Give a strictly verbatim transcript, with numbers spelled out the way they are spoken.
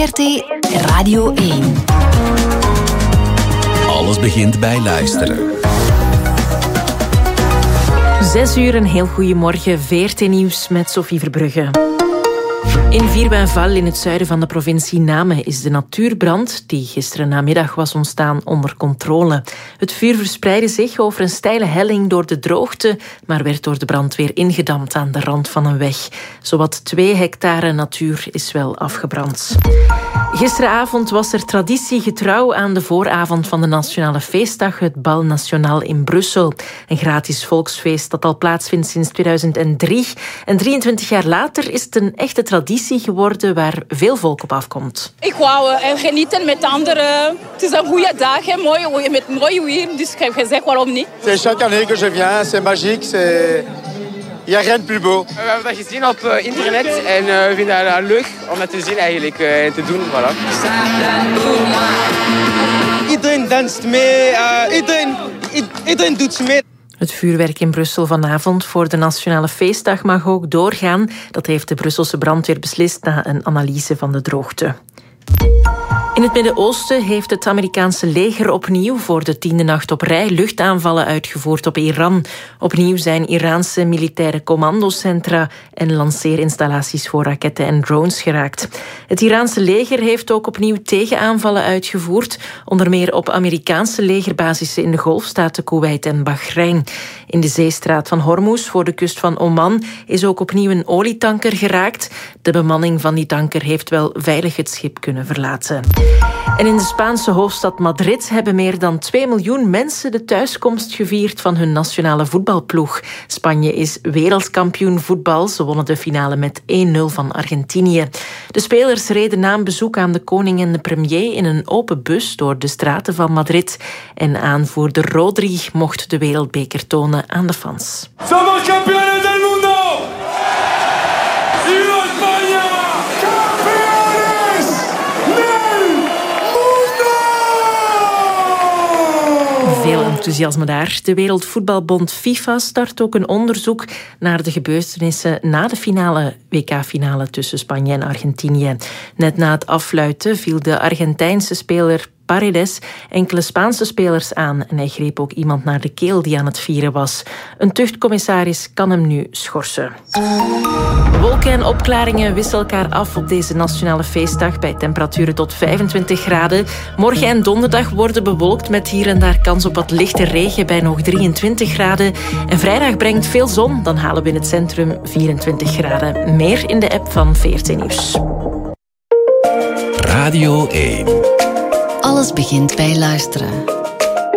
V R T Radio één. Alles begint bij luisteren. Zes uur, een heel goeiemorgen. V R T Nieuws met Sophie Verbrugge. In Vierbainval, in het zuiden van de provincie Namen, is de natuurbrand die gisteren namiddag was ontstaan onder controle. Het vuur verspreidde zich over een steile helling door de droogte, maar werd door de brandweer ingedampt aan de rand van een weg. Zowat twee hectare natuur is wel afgebrand. Gisteravond was er traditiegetrouw aan de vooravond van de Nationale Feestdag, het Bal National in Brussel. Een gratis volksfeest dat al plaatsvindt sinds tweeduizend drie. En drieëntwintig jaar later is het een echte traditie geworden waar veel volk op afkomt. Ik wou uh, genieten met anderen. Het is een goede dag, hè, mooi, met mooi weer, dus ik heb gezegd waarom niet. C'est chaque année que je viens, c'est magique, c'est... Il n'y a rien de plus beau. We hebben dat gezien op uh, internet en uh, we vinden dat leuk om dat te zien eigenlijk uh, en te doen. Voilà. Iedereen danst mee, uh, iedereen, iedereen doet mee. Het vuurwerk in Brussel vanavond voor de Nationale Feestdag mag ook doorgaan. Dat heeft de Brusselse brandweer beslist na een analyse van de droogte. In het Midden-Oosten heeft het Amerikaanse leger opnieuw voor de tiende nacht op rij luchtaanvallen uitgevoerd op Iran. Opnieuw zijn Iraanse militaire commandocentra en lanceerinstallaties voor raketten en drones geraakt. Het Iraanse leger heeft ook opnieuw tegenaanvallen uitgevoerd, onder meer op Amerikaanse legerbasissen in de Golfstaten Kuwait en Bahrein. In de zeestraat van Hormuz voor de kust van Oman is ook opnieuw een olietanker geraakt. De bemanning van die tanker heeft wel veilig het schip kunnen verlaten. En in de Spaanse hoofdstad Madrid hebben meer dan twee miljoen mensen de thuiskomst gevierd van hun nationale voetbalploeg. Spanje is wereldkampioen voetbal. Ze wonnen de finale met één nul van Argentinië. De spelers reden na een bezoek aan de koning en de premier in een open bus door de straten van Madrid. En aanvoerder Rodri mocht de wereldbeker tonen aan de fans. Somos campeones del mundo! ¡Viva España! ¡Campeones del mundo! Veel enthousiasme daar. De Wereldvoetbalbond FIFA start ook een onderzoek naar de gebeurtenissen na de finale, W K-finale tussen Spanje en Argentinië. Net na het afluiten viel de Argentijnse speler Paredes enkele Spaanse spelers aan en hij greep ook iemand naar de keel die aan het vieren was. Een tuchtcommissaris kan hem nu schorsen. Wolken en opklaringen wisselen elkaar af op deze Nationale Feestdag bij temperaturen tot vijfentwintig graden. Morgen en donderdag worden bewolkt met hier en daar kans op wat lichte regen bij nog drieëntwintig graden. En vrijdag brengt veel zon, dan halen we in het centrum vierentwintig graden. Meer in de app van V R T Nieuws. Radio één. Alles begint bij luisteren.